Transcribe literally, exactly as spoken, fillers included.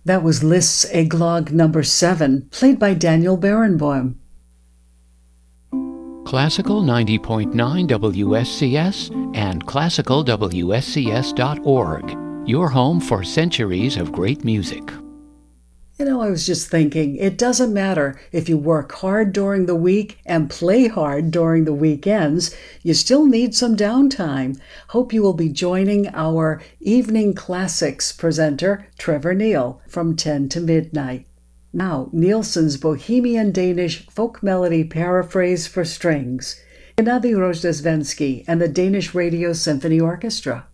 That was Liszt's Eglog number seven, played by Daniel Barenboim. Classical ninety point nine W S C S and classical W S C S dot org, your home for centuries of great music. You know, I was just thinking, it doesn't matter if you work hard during the week and play hard during the weekends, you still need some downtime. Hope you will be joining our Evening Classics presenter, Trevor Neil, from ten to midnight. Now, Nielsen's Bohemian Danish folk melody paraphrase for strings, Gennady Rozhdestvensky and the Danish Radio Symphony Orchestra.